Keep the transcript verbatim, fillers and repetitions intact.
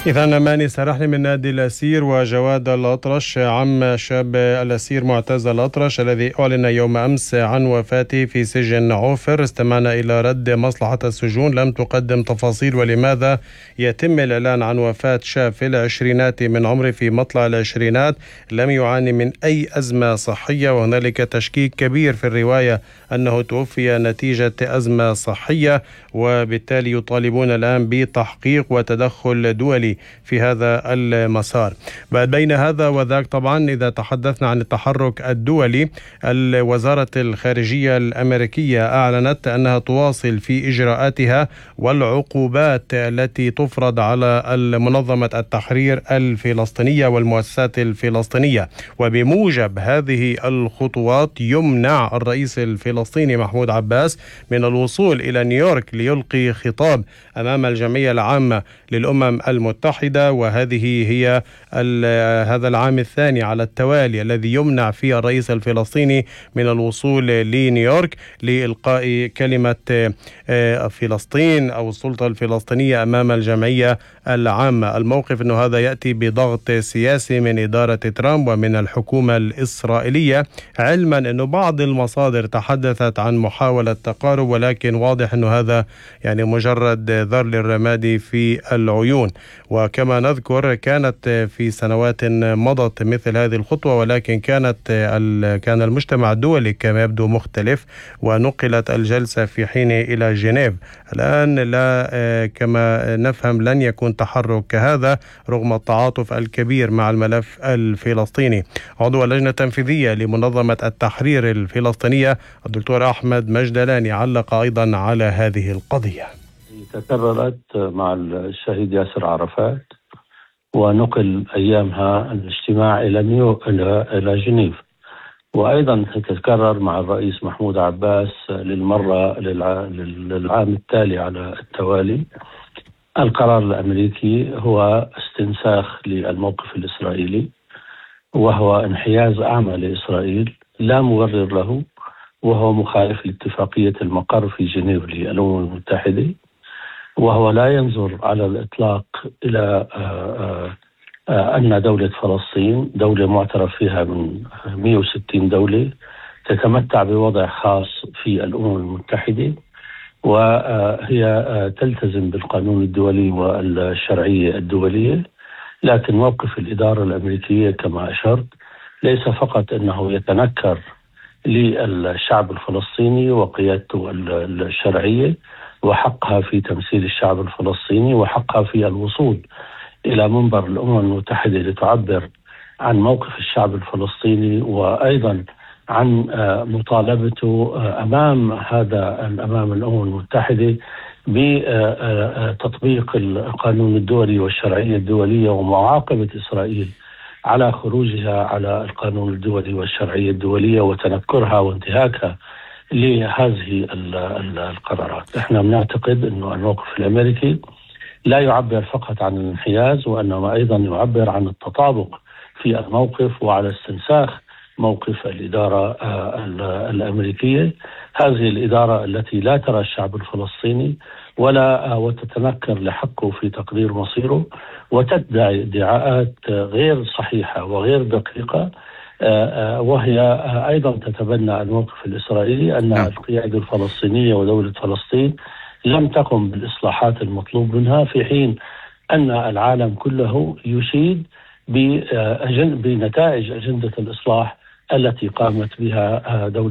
إذا ماني سرحني من نادي الأسير وجواد الأطرش، عم شاب الأسير معتز الأطرش الذي أعلن يوم أمس عن وفاته في سجن عوفر. استمعنا إلى رد مصلحة السجون لم تقدم تفاصيل ولماذا يتم الإعلان عن وفاة شاب في العشرينات من عمره في مطلع العشرينات لم يعاني من أي أزمة صحية، وهنالك تشكيك كبير في الرواية أنه توفي نتيجة أزمة صحية، وبالتالي يطالبون الآن بتحقيق وتدخل دولي في هذا المسار. بين هذا وذاك طبعا إذا تحدثنا عن التحرك الدولي، وزارة الخارجية الأمريكية أعلنت أنها تواصل في إجراءاتها والعقوبات التي تفرض على منظمة التحرير الفلسطينية والمؤسسات الفلسطينية، وبموجب هذه الخطوات يمنع الرئيس الفلسطيني محمود عباس من الوصول إلى نيويورك ليلقي خطاب أمام الجمعية العامة للأمم المتحدة، وهذه هي هذا العام الثاني على التوالي الذي يمنع فيه الرئيس الفلسطيني من الوصول لنيويورك لإلقاء كلمة فلسطين أو السلطة الفلسطينية أمام الجمعية العامة. الموقف أنه هذا يأتي بضغط سياسي من إدارة ترامب ومن الحكومة الإسرائيلية، علما أنه بعض المصادر تحدثت عن محاولة تقارب، ولكن واضح أنه هذا يعني مجرد ذر للرماد في العيون. وكما نذكر كانت في سنوات مضت مثل هذه الخطوة، ولكن كانت كان المجتمع الدولي كما يبدو مختلف، ونقلت الجلسة في حين إلى جنيف. الآن لا كما نفهم لن يكون تحرك كهذا رغم التعاطف الكبير مع الملف الفلسطيني. عضو اللجنة التنفيذية لمنظمة التحرير الفلسطينية الدكتور أحمد مجدلاني علق أيضا على هذه القضية. تكررت مع الشهيد ياسر عرفات ونقل أيامها الاجتماع إلى نيو إلى إلى جنيف، وأيضا تتكرر مع الرئيس محمود عباس للمرة للعام التالي على التوالي. القرار الأمريكي هو استنساخ للموقف الإسرائيلي، وهو انحياز أعمى لإسرائيل لا مبرر له، وهو مخالف لاتفاقية المقر في جنيف للأمم المتحدة، وهو لا ينظر على الإطلاق إلى أن دولة فلسطين دولة معترف فيها من مئة وستين دولة تتمتع بوضع خاص في الأمم المتحدة، وهي تلتزم بالقانون الدولي والشرعية الدولية. لكن موقف الإدارة الأمريكية كما أشرت ليس فقط أنه يتنكر للشعب الفلسطيني وقيادته الشرعية وحقها في تمثيل الشعب الفلسطيني وحقها في الوصول إلى منبر الأمم المتحدة لتعبر عن موقف الشعب الفلسطيني، وأيضا عن مطالبته أمام هذا أمام الأمم المتحدة بتطبيق القانون الدولي والشرعية الدولية ومعاقبة إسرائيل على خروجها على القانون الدولي والشرعية الدولية وتنكرها وانتهاكها لهذه القرارات. احنا بنعتقد انه الموقف الامريكي لا يعبر فقط عن الانحياز، وانما ايضا يعبر عن التطابق في الموقف وعلى استنساخ موقف الاداره الامريكيه، هذه الاداره التي لا ترى الشعب الفلسطيني ولا وتتنكر لحقه في تقدير مصيره وتدعي ادعاءات غير صحيحه وغير دقيقه، وهي أيضا تتبنى الموقف الإسرائيلي أن القيادة الفلسطينية ودولة فلسطين لم تقم بالإصلاحات المطلوب منها، في حين أن العالم كله يشيد بنتائج أجندة الإصلاح التي قامت بها دولة